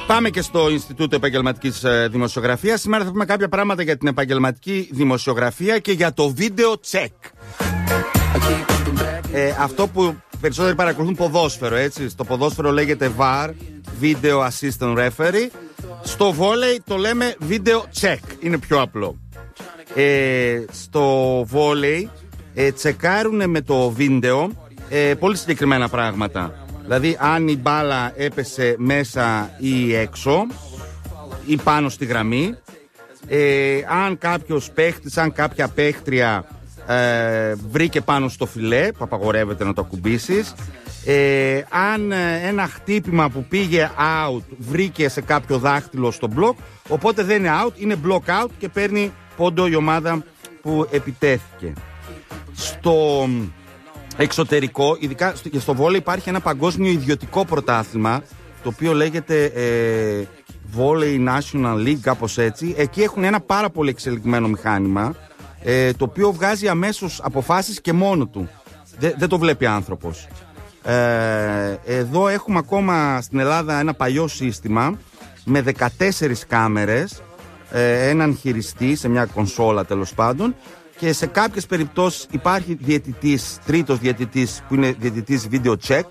Πάμε και στο Ινστιτούτο Επαγγελματικής Δημοσιογραφίας. Σήμερα θα πούμε κάποια πράγματα για την επαγγελματική δημοσιογραφία και για το video check. Αυτό που περισσότεροι παρακολουθούν ποδόσφαιρο, έτσι. Στο ποδόσφαιρο λέγεται VAR, Video Assistant Referee. Στο βόλεϊ το λέμε video check. Είναι πιο απλό. Στο βόλεϊ τσεκάρουν με το βίντεο πολύ συγκεκριμένα πράγματα. Δηλαδή αν η μπάλα έπεσε μέσα ή έξω ή πάνω στη γραμμή, αν κάποιος παίχτης, αν κάποια παίχτρια βρήκε πάνω στο φιλέ που απαγορεύεται να το ακουμπήσεις, αν ένα χτύπημα που πήγε out βρήκε σε κάποιο δάχτυλο στο μπλοκ, οπότε δεν είναι out, είναι block out και παίρνει πόντο η ομάδα που επιτέθηκε. Στο εξωτερικό, ειδικά στο βόλεϊ, υπάρχει ένα παγκόσμιο ιδιωτικό πρωτάθλημα, το οποίο λέγεται Volley National League, κάπως έτσι. Εκεί έχουν ένα πάρα πολύ εξελιγμένο μηχάνημα, το οποίο βγάζει αμέσως αποφάσεις και μόνο του. Δεν το βλέπει άνθρωπος. Εδώ έχουμε ακόμα στην Ελλάδα ένα παλιό σύστημα με 14 κάμερες, έναν χειριστή σε μια κονσόλα τέλος πάντων, και σε κάποιες περιπτώσεις υπάρχει διαιτητής, τρίτος διαιτητής που είναι διαιτητής video check.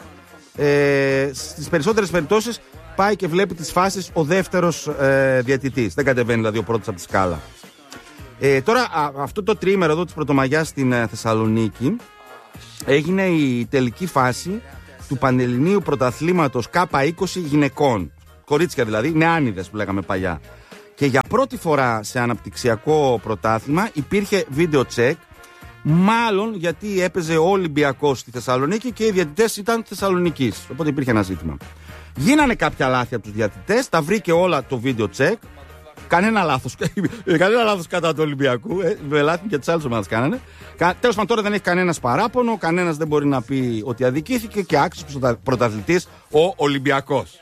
Στις περισσότερες περιπτώσεις πάει και βλέπει τις φάσεις ο δεύτερος διαιτητής. Δεν κατεβαίνει δηλαδή ο πρώτος από τη σκάλα. Τώρα αυτό το τριήμερο εδώ της Πρωτομαγιάς στην Θεσσαλονίκη έγινε η τελική φάση του Πανελληνίου Πρωταθλήματος K20 γυναικών. Κορίτσια δηλαδή, νεάνιδες που λέγαμε παλιά. Και για πρώτη φορά σε αναπτυξιακό πρωτάθλημα υπήρχε video check, μάλλον γιατί έπαιζε ο Ολυμπιακός στη Θεσσαλονίκη και οι διαιτητές ήταν Θεσσαλονικής. Οπότε υπήρχε ένα ζήτημα. Γίνανε κάποια λάθη από τους διαιτητές, τα βρήκε όλα το video check. Κανένα λάθος κατά του Ολυμπιακού. Με λάθη και τις άλλες ομάδες κάνανε. Τέλος πάντων, τώρα δεν έχει κανένας παράπονο, κανένας δεν μπορεί να πει ότι αδικήθηκε και άξιος πρωταθλητής ο Ολυμπιακός.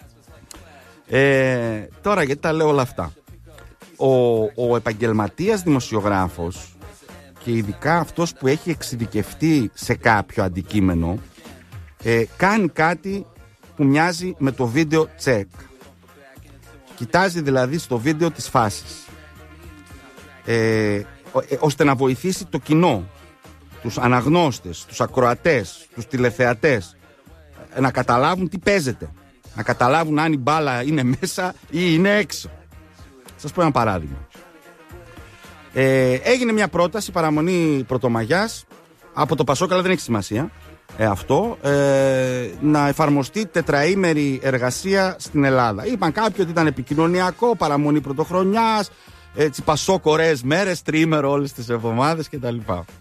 Τώρα γιατί τα λέω όλα αυτά. Ο επαγγελματίας δημοσιογράφος, και ειδικά αυτός που έχει εξειδικευτεί σε κάποιο αντικείμενο, κάνει κάτι που μοιάζει με το video check. Κοιτάζει δηλαδή στο βίντεο τις φάσεις, ώστε να βοηθήσει το κοινό, τους αναγνώστες, τους ακροατές, τους τηλεθεατές να καταλάβουν τι παίζεται, να καταλάβουν αν η μπάλα είναι μέσα ή είναι έξω. Σας πω ένα παράδειγμα. Έγινε μια πρόταση παραμονή Πρωτομαγιάς από το Πασόκ, αλλά δεν έχει σημασία αυτό, να εφαρμοστεί τετραήμερη εργασία στην Ελλάδα. Είπαν κάποιοι ότι ήταν επικοινωνιακό, παραμονή πρωτοχρονιάς, έτσι, Πασόκ ωραίες μέρες, τριήμερο όλες τις εβδομάδες κτλ.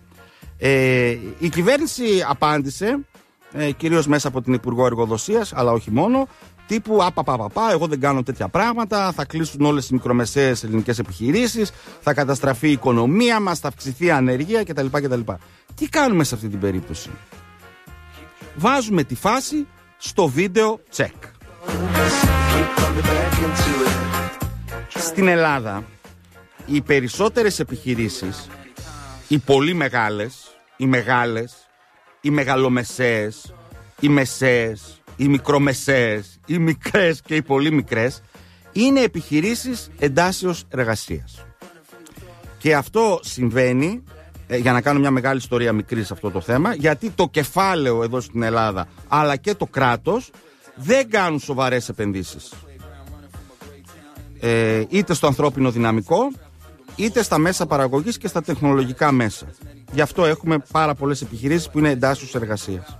Η κυβέρνηση απάντησε, κυρίως μέσα από την Υπουργό Εργοδοσίας, αλλά όχι μόνο, τύπου εγώ δεν κάνω τέτοια πράγματα, θα κλείσουν όλες οι μικρομεσαίες ελληνικές επιχειρήσεις, θα καταστραφεί η οικονομία μας, θα αυξηθεί η ανεργία κτλ. Τι κάνουμε σε αυτή την περίπτωση? Βάζουμε τη φάση στο video check. Στην Ελλάδα οι περισσότερες επιχειρήσεις, οι πολύ μεγάλες, οι μεγαλομεσαίες, οι μεσαίες, οι μικρομεσαίες, οι μικρές και οι πολύ μικρές, είναι επιχειρήσεις εντάσσεως εργασίας. Και αυτό συμβαίνει, για να κάνω μια μεγάλη ιστορία μικρή σε αυτό το θέμα, γιατί το κεφάλαιο εδώ στην Ελλάδα αλλά και το κράτος δεν κάνουν σοβαρές επενδύσεις, είτε στο ανθρώπινο δυναμικό είτε στα μέσα παραγωγής και στα τεχνολογικά μέσα. Γι' αυτό έχουμε πάρα πολλές επιχειρήσεις που είναι εντάσσεως εργασίας.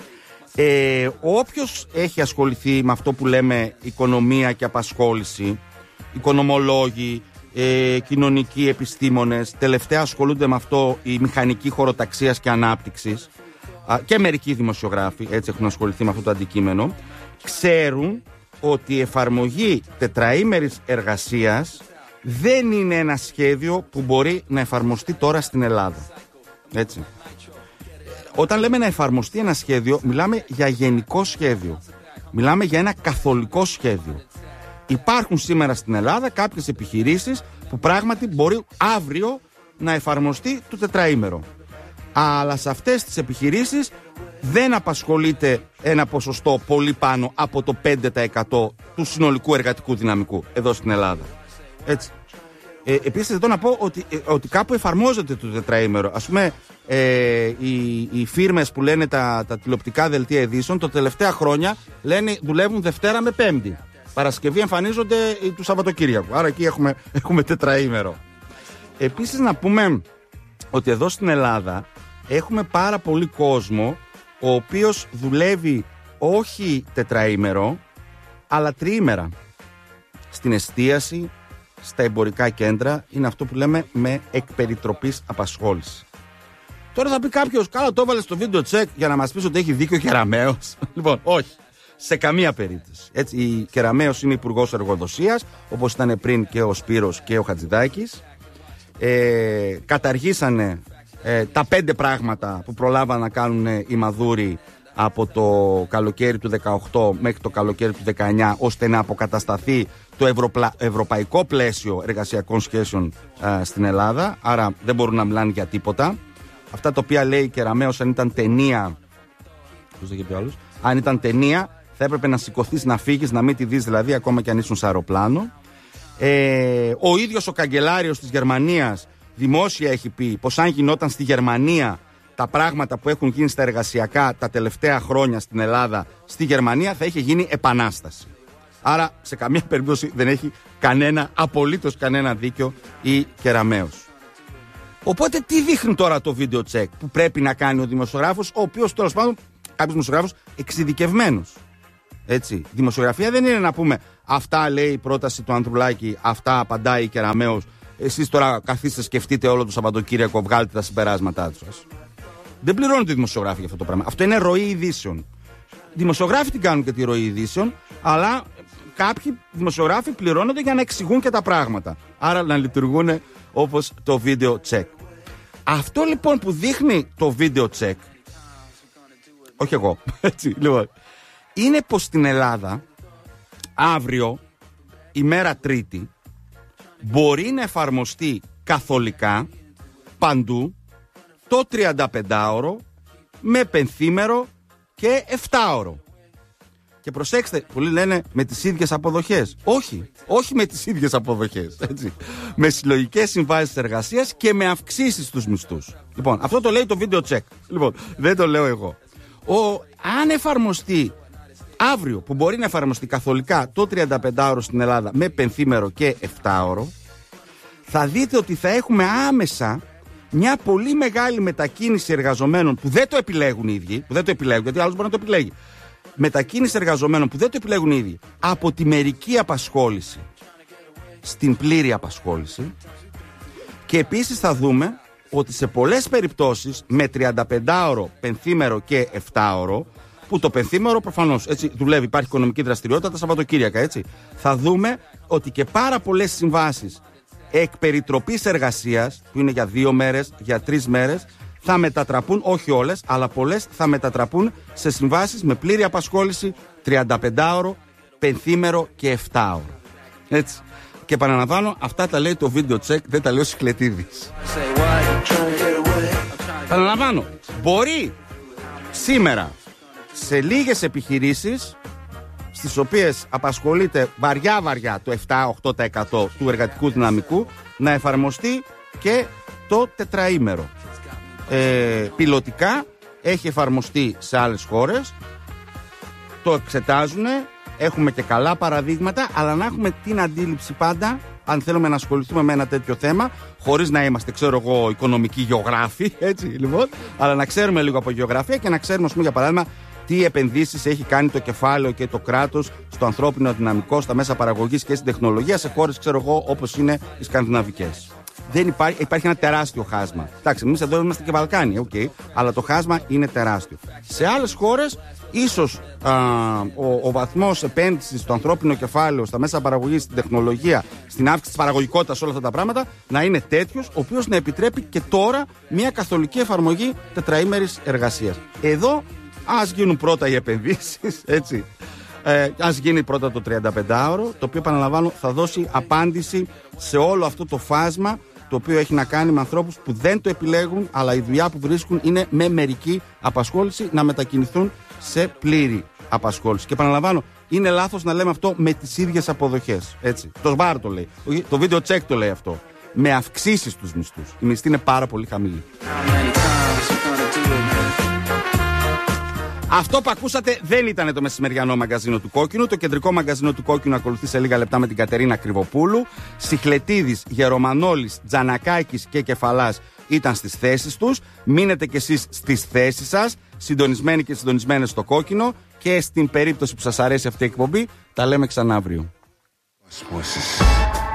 Όποιος έχει ασχοληθεί με αυτό που λέμε οικονομία και απασχόληση, οικονομολόγοι, κοινωνικοί επιστήμονες, τελευταία ασχολούνται με αυτό οι μηχανικοί χωροταξίας και ανάπτυξης, και μερικοί δημοσιογράφοι έτσι έχουν ασχοληθεί με αυτό το αντικείμενο, ξέρουν ότι η εφαρμογή τετραήμερης εργασίας δεν είναι ένα σχέδιο που μπορεί να εφαρμοστεί τώρα στην Ελλάδα. Έτσι. Όταν λέμε να εφαρμοστεί ένα σχέδιο, μιλάμε για γενικό σχέδιο. Μιλάμε για ένα καθολικό σχέδιο. Υπάρχουν σήμερα στην Ελλάδα κάποιες επιχειρήσεις που πράγματι μπορεί αύριο να εφαρμοστεί το τετραήμερο. Αλλά σε αυτές τις επιχειρήσεις δεν απασχολείται ένα ποσοστό πολύ πάνω από το 5% του συνολικού εργατικού δυναμικού εδώ στην Ελλάδα. Έτσι. Επίσης εδώ να πω ότι κάπου εφαρμόζεται το τετραήμερο. Ας πούμε οι φίρμες που λένε τα τηλεοπτικά δελτία ειδήσεων τα τελευταία χρόνια λένε δουλεύουν Δευτέρα με Πέμπτη. Παρασκευή εμφανίζονται του Σαββατοκύριακου. Άρα εκεί έχουμε τετραήμερο. Επίσης να πούμε ότι εδώ στην Ελλάδα έχουμε πάρα πολύ κόσμο ο οποίος δουλεύει όχι τετραήμερο αλλά τριήμερα. Στην εστίαση, στα εμπορικά κέντρα, είναι αυτό που λέμε με εκπεριτροπής απασχόληση. Τώρα θα πει κάποιος, καλά το έβαλε στο βίντεο τσεκ για να μας πεις ότι έχει δίκιο ο Κεραμέως. Λοιπόν, όχι. Σε καμία περίπτωση. Έτσι, η Κεραμέως είναι υπουργός εργοδοσίας, όπως ήταν πριν και ο Σπύρος και ο Χατζηδάκης. Καταργήσανε τα 5 πράγματα που προλάβαν να κάνουν οι Μαδούροι από το καλοκαίρι του 18 μέχρι το καλοκαίρι του 19, ώστε να αποκατασταθεί το ευρωπαϊκό πλαίσιο εργασιακών σχέσεων στην Ελλάδα. Άρα δεν μπορούν να μιλάνε για τίποτα. Αυτά τα οποία λέει η Κεραμέως, αν ήταν ταινία, αν ήταν ταινία θα έπρεπε να σηκωθείς να φύγεις, να μην τη δεις δηλαδή, ακόμα και αν ήσουν σε αεροπλάνο. Ο ίδιος ο καγκελάριος της Γερμανίας δημόσια έχει πει πως αν γινόταν στη Γερμανία τα πράγματα που έχουν γίνει στα εργασιακά τα τελευταία χρόνια στην Ελλάδα, στη Γερμανία θα είχε γίνει επανάσταση. Άρα σε καμία περίπτωση δεν έχει απολύτως κανένα δίκιο η Κεραμέως. Οπότε τι δείχνει τώρα το βίντεο τσεκ που πρέπει να κάνει ο δημοσιογράφος, ο οποίος τέλος πάντων κάποιος δημοσιογράφος εξειδικευμένος. Έτσι. Δημοσιογραφία δεν είναι να πούμε αυτά λέει η πρόταση του Ανδρουλάκη, αυτά απαντάει η Κεραμέως. Εσείς τώρα καθίστε, σκεφτείτε όλο το Σαββατοκύριακο, βγάλετε τα συμπεράσματά σας. Δεν πληρώνονται οι δημοσιογράφοι για αυτό το πράγμα. Αυτό είναι ροή ειδήσεων. Οι δημοσιογράφοι την κάνουν και τη ροή ειδήσεων, αλλά κάποιοι δημοσιογράφοι πληρώνονται για να εξηγούν και τα πράγματα. Άρα να λειτουργούν όπως το βίντεο check. Αυτό λοιπόν που δείχνει το βίντεο check, όχι εγώ, έτσι, λοιπόν, είναι πως στην Ελλάδα αύριο, ημέρα Τρίτη, μπορεί να εφαρμοστεί καθολικά παντού το 35ωρο με πενθήμερο και 7ωρο. Και προσέξτε, πολλοί λένε με τις ίδιες αποδοχές. Όχι με τις ίδιες αποδοχές. Έτσι. Με συλλογικές συμβάσεις εργασίας και με αυξήσεις στους μισθούς. Λοιπόν, αυτό το λέει το βίντεο check. Λοιπόν, δεν το λέω εγώ. Αν εφαρμοστεί αύριο, που μπορεί να εφαρμοστεί καθολικά το 35ωρο στην Ελλάδα με πενθήμερο και 7ωρο, θα δείτε ότι θα έχουμε άμεσα μια πολύ μεγάλη μετακίνηση εργαζομένων που δεν το επιλέγουν οι ίδιοι, που δεν το επιλέγουν, γιατί άλλος μπορεί να το επιλέγει. Μετακίνηση εργαζομένων που δεν το επιλέγουν οι ίδιοι από τη μερική απασχόληση στην πλήρη απασχόληση. Και επίσης θα δούμε ότι σε πολλές περιπτώσεις με 35ωρο, πενθήμερο και 7ωρο, που το πενθήμερο προφανώς έτσι δουλεύει, υπάρχει οικονομική δραστηριότητα τα Σαββατοκύριακα, έτσι. Θα δούμε ότι και πάρα πολλές συμβάσεις εκπεριτροπής εργασίας, που είναι για 2 μέρες, για 3 μέρες, θα μετατραπούν, όχι όλες, αλλά πολλές θα μετατραπούν σε συμβάσεις με πλήρη απασχόληση 35ωρο, πενθήμερο και 7ωρο. Έτσι. Και επαναλαμβάνω, αυτά τα λέει το βίντεο τσεκ, δεν τα λέει ο Σιχλετίδης. Επαναλαμβάνω, μπορεί σήμερα σε λίγες επιχειρήσεις, στις οποίες απασχολείται βαριά το 7-8% του εργατικού δυναμικού, να εφαρμοστεί και το τετραήμερο. Πιλωτικά έχει εφαρμοστεί σε άλλες χώρες, το εξετάζουν, έχουμε και καλά παραδείγματα, αλλά να έχουμε την αντίληψη πάντα, αν θέλουμε να ασχοληθούμε με ένα τέτοιο θέμα, χωρίς να είμαστε, ξέρω εγώ, οικονομικοί γεωγράφοι, έτσι λοιπόν, αλλά να ξέρουμε λίγο από γεωγραφία και να ξέρουμε, ας πούμε, για παράδειγμα, τι επενδύσεις έχει κάνει το κεφάλαιο και το κράτος στο ανθρώπινο δυναμικό, στα μέσα παραγωγής και στην τεχνολογία σε χώρες, ξέρω εγώ, όπως είναι οι σκανδιναβικές. Δεν υπάρχει ένα τεράστιο χάσμα. Εντάξει, εμείς εδώ είμαστε και Βαλκάνοι, okay, αλλά το χάσμα είναι τεράστιο. Σε άλλες χώρες, ίσως ο βαθμός επένδυσης στο ανθρώπινο κεφάλαιο, στα μέσα παραγωγής, στην τεχνολογία, στην αύξηση της παραγωγικότητας, όλα αυτά τα πράγματα, να είναι τέτοιος, ο οποίος να επιτρέπει και τώρα μια καθολική εφαρμογή τετραήμερης εργασίας. Εδώ, ας γίνουν πρώτα οι επενδύσεις, έτσι. Ας γίνει πρώτα το 35ωρο, το οποίο, επαναλαμβάνω, θα δώσει απάντηση σε όλο αυτό το φάσμα το οποίο έχει να κάνει με ανθρώπους που δεν το επιλέγουν, αλλά η δουλειά που βρίσκουν είναι με μερική απασχόληση, να μετακινηθούν σε πλήρη απασχόληση. Και επαναλαμβάνω, είναι λάθος να λέμε αυτό με τις ίδιες αποδοχές. Έτσι. Το ΣΒΑΡ το λέει. Το βίντεο τσεκ το λέει αυτό. Με αυξήσεις στους μισθούς. Η μισθή είναι πάρα πολύ χαμηλή. Αυτό που ακούσατε δεν ήταν το μεσημεριανό μαγκαζίνο του Κόκκινου. Το κεντρικό μαγκαζίνο του Κόκκινου ακολουθεί σε λίγα λεπτά με την Κατερίνα Κρυβοπούλου. Σιχλετίδης, Γερομανόλης, Τζανακάκης και Κεφαλάς ήταν στις θέσεις τους. Μείνετε κι εσείς στις θέσεις σας, συντονισμένοι και συντονισμένες στο Κόκκινο. Και στην περίπτωση που σας αρέσει αυτή η εκπομπή, τα λέμε ξανά αύριο.